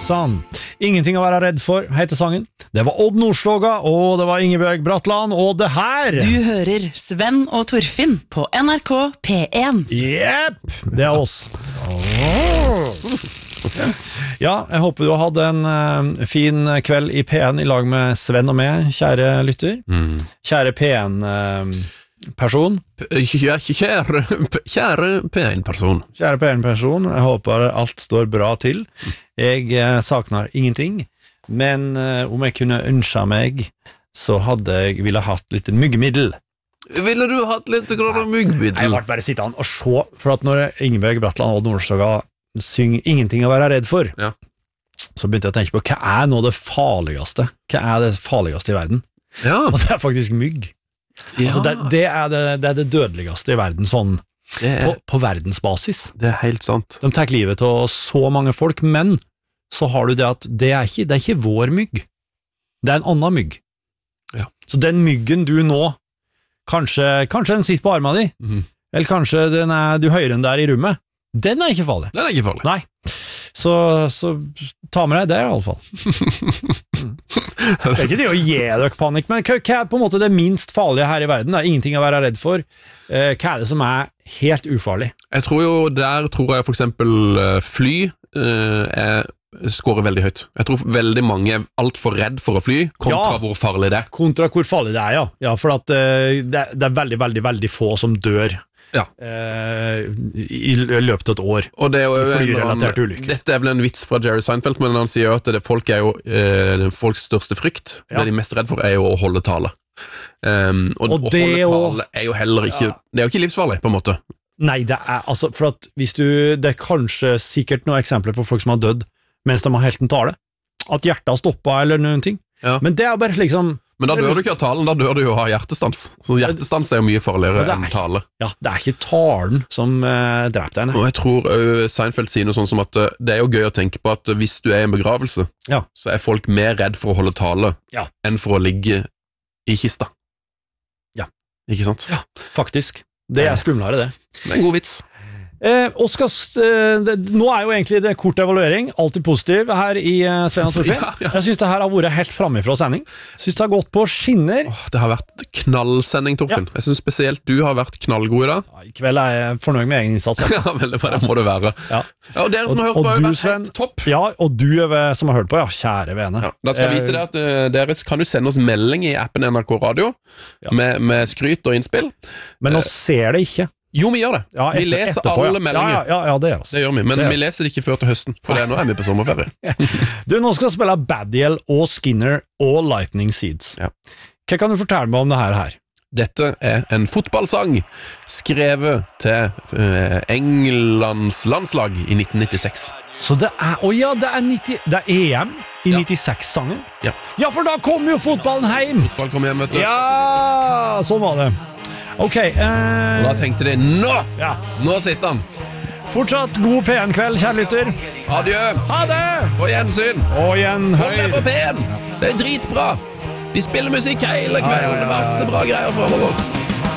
Sånn. Ingenting å være redd for, heter sangen. Det var Odd Nordstoga, og det var Ingebjørg Bratland, og det her Du hører Sven og Torfinn på NRK P1. Jepp, det er oss. Ja, jeg håper du har hatt en fin kveld i P1 i lag med Sven og meg, kjære lytter. Kjære P1-person. Kjære P1-person. Kjære P1-person, jeg håper alt står bra til. Jeg savner ingenting, men om jeg kunne ønske meg, så hadde jeg ville hatt litt myggmiddel. Ville du hatt litt myggmiddel? Jeg ble bare sittende og se, for at når Ingebjørg Bratland og Odd Nordstoga synger Ingenting å være redd for, ja. Så begynte jeg å tenke på, hva er nå det farligste? Hva er det farligste i verden? Ja. Og det er faktisk mygg. Ja. Altså det er det dødeligste i verden, sånn på verdensbasis. Det er helt sant. De tar livet av så mange folk, men så har du det at det er ikke vår mygg. Det er en annen mygg. Ja. Så den myggen du nå, kanskje den sitter på armen din, eller kanskje du hører den der i rommet, den er ikke farlig. Den er ikke farlig. Nei. Så ta med deg det i alle fall. Det er ikke det å gi dere panikk, men hva er på en måte det minst farlige her i verden? Det er ingenting å være redd for. Hva er det som er helt ufarlig? Jeg tror for eksempel fly skårer veldig høyt. Jeg tror veldig mange er alt for redd for å fly, kontra hvor farlig det er. Kontra hvor farlig det er, ja. Ja, for at det er veldig, veldig, veldig få som dør. Ja. I løpet av et år. Og det er jo flyrelaterte ulykker. Dette er vel en vits fra Jerry Seinfeld, men han sier jo at folk er jo folks største frykt. Det de er mest redd for er jo å holde tale. Og å holde tale er jo heller ikke det er jo ikke livsfarlig på en måte. Nei, det er altså for at det er kanskje sikkert noen eksempler på folk som har dødd mens de har helt en tale, at hjertet har stoppet eller noen ting, men det er bare liksom. Men da dør du ikke av talen, da dør du jo av hjertestans. Så hjertestans er jo mye farligere enn tale. Ja, det er ikke talen som dreper deg. Og jeg tror Seinfeld sier noe sånn som at det er jo gøy å tenke på at hvis du er i en begravelse, så er folk mer redd for å holde tale enn for å ligge i kista. Ja. Ikke sant? Ja, faktisk. Det er skumlere det. Det er en god vits. Nå er jo egentlig det kort evaluering alltid positiv her i Sven og Torfinn. Jeg synes det her har vært helt fremme fra sending. Jeg synes det har gått på skinner. Det har vært knallsending, Torfinn. Jeg synes spesielt du har vært knallgod i dag. I kveld er jeg fornøyd med egen innsats. Ja, veldig bra, det må det være. Og dere som har hørt på har vært helt topp. Ja, og du som har hørt på, kjære vene. Da skal jeg vite det at dere kan jo sende oss melding i appen NRK Radio med skryt og innspill. Men nå ser det ikke. Jo, vi gjør det. Vi leser alle meldinger. Ja, det gjør vi. Men vi leser det ikke før til høsten, for nå er vi på sommerferie. Du, nå skal spille Badiel og Skinner og Lightning Seeds. Hva kan du fortelle meg om det her? Dette er en fotballsang skrevet til Englands landslag i 1996. Så det er, det er EM i 96-sangen? Ja, for da kom jo fotballen hjem! Fotball kom hjem, vet du. Ja, sånn var det. Ok, og da tenkte de, nå sitter han. Fortsatt god P1-kveld, kjære lytter. Adjø. Ha det. På gjensyn. Hold deg på P1. Det er dritbra. De spiller musikk hele kvelden. Masse bra greier fremover.